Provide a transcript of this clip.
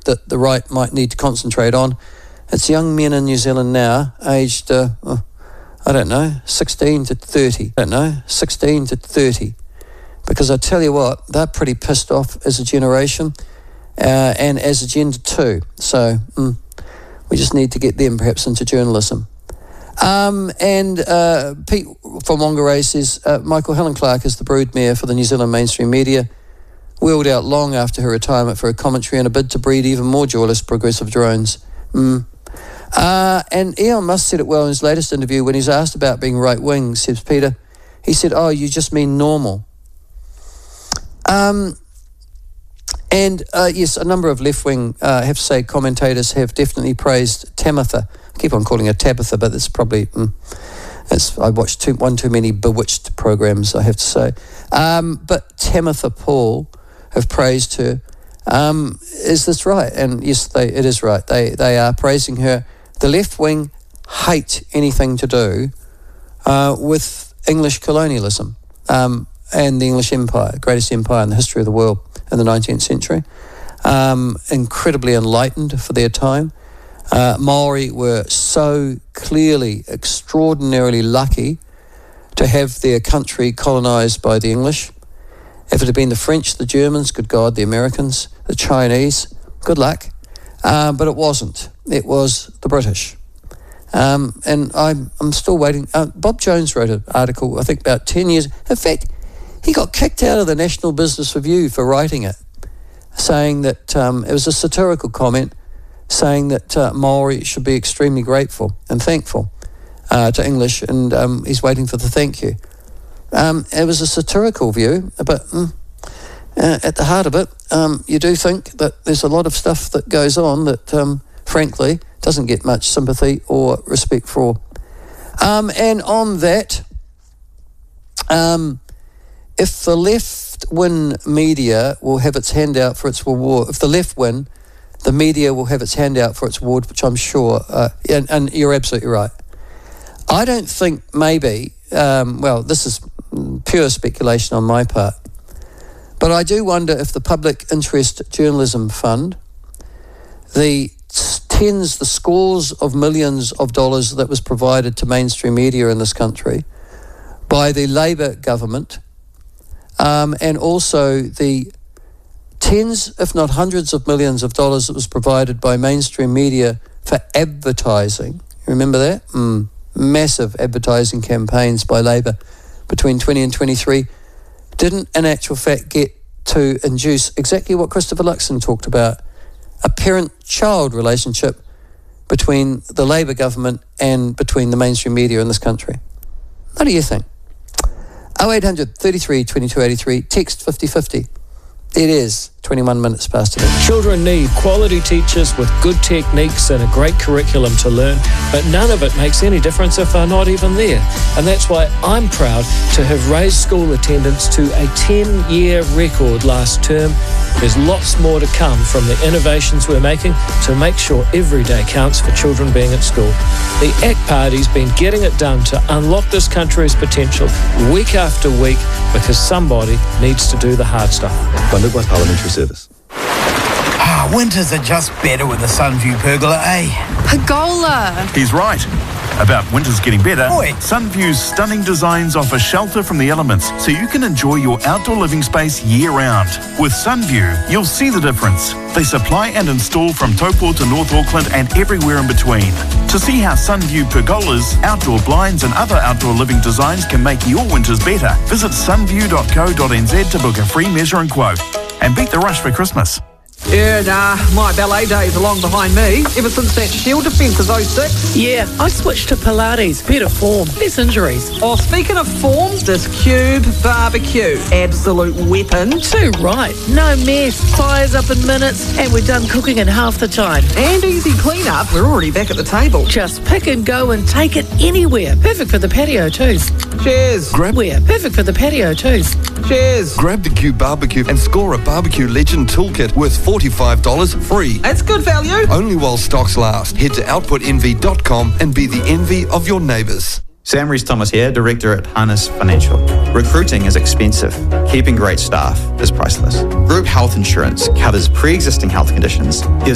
that the right might need to concentrate on. It's young men in New Zealand now, aged, 16 to 30. Because I tell you what, they're pretty pissed off as a generation and as a gender too. So we just need to get them perhaps into journalism. And Pete from Whangarei says, Michael, Helen Clark is the broodmare for the New Zealand mainstream media, wheeled out long after her retirement for a commentary in a bid to breed even more joyless progressive drones. And Elon Musk said it well in his latest interview when he's asked about being right-wing, says Peter. He said, oh, you just mean normal. Yes, a number of left-wing, I have to say, commentators have definitely praised Tamitha. I keep on calling her Tabitha, but it's probably... I watched one too many Bewitched programs, I have to say. But Tamitha Paul have praised her. Is this right? And yes, it is right. They are praising her. The left-wing hate anything to do with English colonialism and the English empire, greatest empire in the history of the world in the 19th century. Incredibly enlightened for their time. Maori were so clearly, extraordinarily lucky to have their country colonised by the English. If it had been the French, the Germans, good God, the Americans, the Chinese, good luck. But it wasn't. It was the British. And I'm still waiting. Bob Jones wrote an article, I think about 10 years. In fact, he got kicked out of the National Business Review for writing it, saying that it was a satirical comment, saying that Maori should be extremely grateful and thankful to English, and he's waiting for the thank you. It was a satirical view, but at the heart of it, you do think that there's a lot of stuff that goes on that, frankly, doesn't get much sympathy or respect for. And on that, if the left win media will have its hand out for its reward, if the left win, the media will have its hand out for its reward, which I'm sure, and you're absolutely right. I don't think maybe, well, this is pure speculation on my part, but I do wonder if the Public Interest Journalism Fund, the scores of millions of dollars that was provided to mainstream media in this country by the Labour government, and also the tens, if not hundreds of millions of dollars that was provided by mainstream media for advertising. Remember that? Massive advertising campaigns by Labour between 20 and 23 didn't in actual fact get to induce exactly what Christopher Luxon talked about, a parent-child relationship between the Labour government and between the mainstream media in this country. What do you think? 0800 33 22 83, text 5050. It is 21 minutes past 11. Children need quality teachers with good techniques and a great curriculum to learn, but none of it makes any difference if they're not even there. And that's why I'm proud to have raised school attendance to a 10-year record last term. There's lots more to come from the innovations we're making to make sure every day counts for children being at school. The ACT Party's been getting it done to unlock this country's potential week after week because somebody needs to do the hard stuff. Funded by Parliamentary Service. Winters are just better with a Sunview pergola, eh? Pergola! He's right. About winters getting better, Oi. Sunview's stunning designs offer shelter from the elements so you can enjoy your outdoor living space year-round. With Sunview, you'll see the difference. They supply and install from Taupo to North Auckland and everywhere in between. To see how Sunview pergolas, outdoor blinds and other outdoor living designs can make your winters better, visit sunview.co.nz to book a free measure and quote. And beat the rush for Christmas. Yeah, nah, my ballet days are long behind me. Ever since that shield defence of 06. Yeah, I switched to Pilates. Better form, less injuries. Oh, speaking of form, this Cube barbecue. Absolute weapon. Too right. No mess. Fires up in minutes. And we're done cooking in half the time. And easy clean-up. We're already back at the table. Just pick and go and take it anywhere. Perfect for the patio too. Cheers. Perfect for the patio too. Cheers. Grab the Cube Barbecue and score a Barbecue Legend Toolkit worth $45 free. That's good value. Only while stocks last. Head to outputenvy.com and be the envy of your neighbours. Sam Rees-Thomas here, Director at Harness Financial. Recruiting is expensive. Keeping great staff is priceless. Group health insurance covers pre-existing health conditions, gives